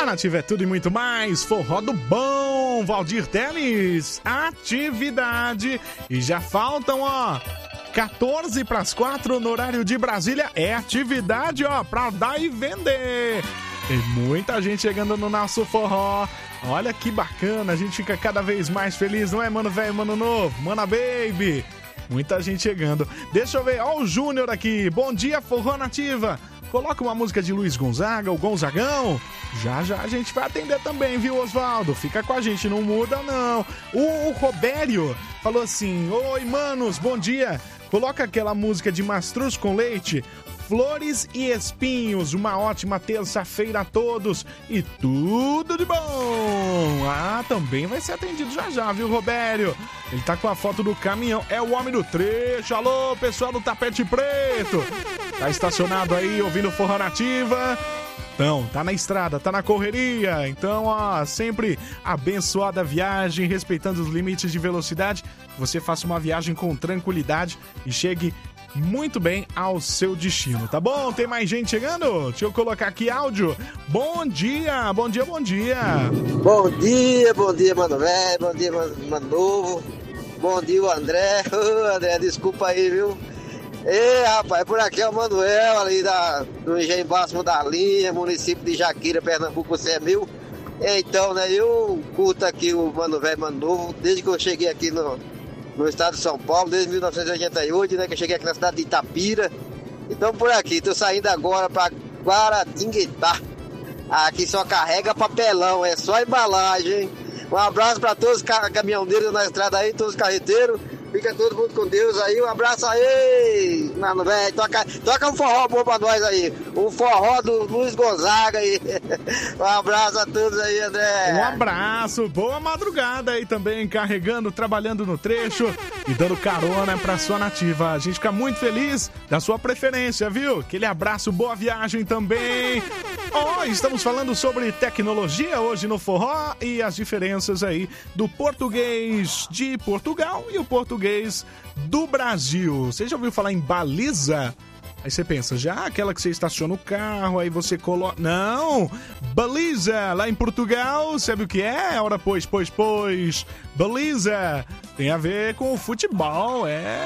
A Nativa é tudo e muito mais. Forró do bom. Valdir Teles, atividade. E já faltam, 14 para as 4 no horário de Brasília. É atividade, pra dar e vender. Tem muita gente chegando no nosso forró. Olha que bacana, a gente fica cada vez mais feliz, não é, mano velho, mano novo, mana baby? Muita gente chegando. Deixa eu ver, o Júnior aqui. Bom dia, Forró Nativa. Coloca uma música de Luiz Gonzaga, o Gonzagão. Já a gente vai atender também, viu, Osvaldo? Fica com a gente, não muda não. O Robério falou assim: oi, manos, bom dia. Coloca aquela música de Mastruz com Leite, Flores e Espinhos. Uma ótima terça-feira a todos e tudo de bom. Também vai ser atendido já, viu, Robério? Ele tá com a foto do caminhão, é o homem do trecho. Alô, pessoal do Tapete Preto. Tá estacionado aí, ouvindo Forró Nativa. Então, tá na estrada, tá na correria. Então, sempre abençoada a viagem, respeitando os limites de velocidade. Você faça uma viagem com tranquilidade e chegue muito bem ao seu destino, tá bom? Tem mais gente chegando? Deixa eu colocar aqui áudio. Bom dia, bom dia, bom dia. Bom dia, mano velho, bom dia, mano novo. Bom dia, o André. André, desculpa aí, viu? Rapaz, por aqui é o Manuel, ali do Engenho Máximo da Linha, município de Jaquira, Pernambuco, você é meu. Então, né, eu curto aqui o Mano Velho, Mano Novo, desde que eu cheguei aqui no estado de São Paulo, desde 1988, né, que eu cheguei aqui na cidade de Itapira. Então, por aqui, tô saindo agora para Guaratinguetá. Aqui só carrega papelão, é só embalagem, hein? Um abraço para todos os caminhoneiros na estrada aí, todos os carreteiros. Fica todo mundo com Deus aí, um abraço aí, mano velho, toca um forró bom pra nós aí, um forró do Luiz Gonzaga aí, um abraço a todos aí, André. Um abraço, boa madrugada aí também, carregando, trabalhando no trecho e dando carona pra sua Nativa. A gente fica muito feliz da sua preferência, viu? Aquele abraço, boa viagem também. Estamos falando sobre tecnologia hoje no forró e as diferenças aí do português de Portugal e o português do Brasil. Você já ouviu falar em baliza? Aí você pensa, já aquela que você estaciona o carro, aí você coloca... Não! Baliza! Lá em Portugal, sabe o que é? Ora, pois. Baliza! Tem a ver com o futebol,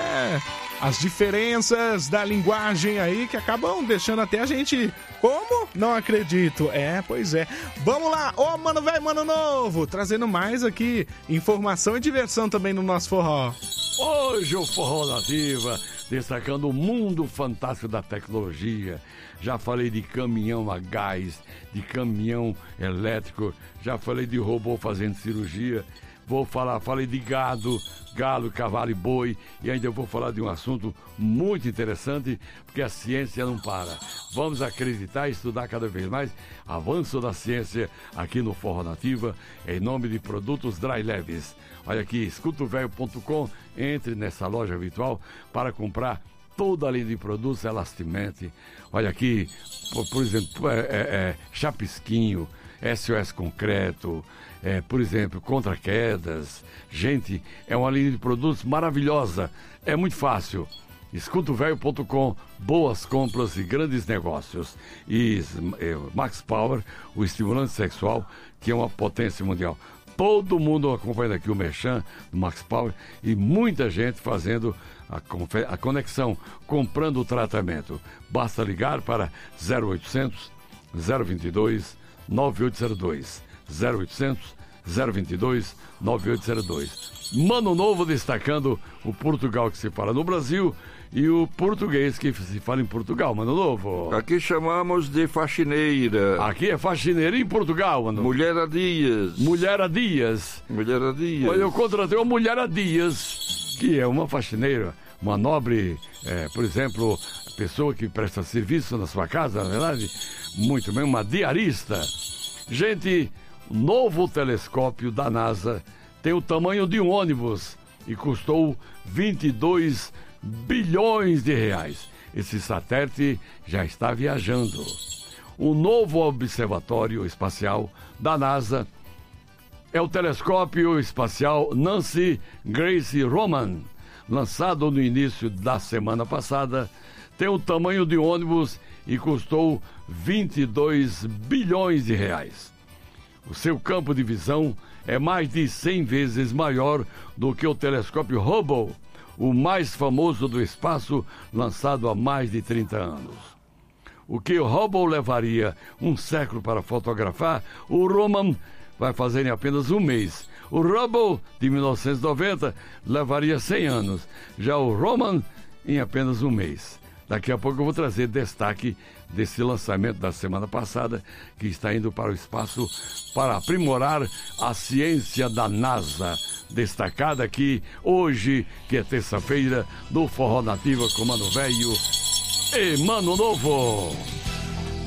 as diferenças da linguagem aí que acabam deixando até a gente... Como? Não acredito. Pois é. Vamos lá. Mano velho, mano novo. Trazendo mais aqui informação e diversão também no nosso forró. Hoje o Forró Nativa, destacando o mundo fantástico da tecnologia. Já falei de caminhão a gás, de caminhão elétrico. Já falei de robô fazendo cirurgia. Falei de galo, cavalo e boi, e ainda vou falar de um assunto muito interessante, porque a ciência não para. Vamos acreditar e estudar cada vez mais. Avanço da ciência aqui no Forró Nativa, em nome de Produtos Dry Leves. Olha aqui, escutovelho.com, entre nessa loja virtual para comprar toda a linha de produtos Elastimente. Olha aqui, por exemplo, chapisquinho, SOS Concreto, por exemplo, contra quedas. Gente, é uma linha de produtos maravilhosa. É muito fácil. escutovelho.com, boas compras e grandes negócios. E Max Power, o estimulante sexual, que é uma potência mundial. Todo mundo acompanhando aqui o Merchan do Max Power e muita gente fazendo a conexão, comprando o tratamento. Basta ligar para 0800 022 9802. 0800 022 9802. Mano Novo destacando o Portugal que se fala no Brasil e o português que se fala em Portugal, Mano Novo. Aqui chamamos de faxineira. Aqui é faxineira em Portugal, Mano. Mulher a dias. Olha, eu contratei uma mulher a dias, que é uma faxineira, uma nobre, por exemplo, pessoa que presta serviço na sua casa, na verdade, muito bem, uma diarista. Gente, o novo telescópio da NASA tem o tamanho de um ônibus e custou 22 bilhões de reais. Esse satélite já está viajando. O novo observatório espacial da NASA é o telescópio espacial Nancy Grace Roman, lançado no início da semana passada. Tem o tamanho de um ônibus e custou 22 bilhões de reais. O seu campo de visão é mais de 100 vezes maior do que o telescópio Hubble, o mais famoso do espaço, lançado há mais de 30 anos. O que o Hubble levaria um século para fotografar, o Roman vai fazer em apenas um mês. O Hubble, de 1990, levaria 100 anos. Já o Roman, em apenas um mês. Daqui a pouco eu vou trazer destaque desse lançamento da semana passada, que está indo para o espaço para aprimorar a ciência da NASA. Destacada aqui hoje, que é terça-feira, do Forró Nativa com Mano Velho e Mano Novo.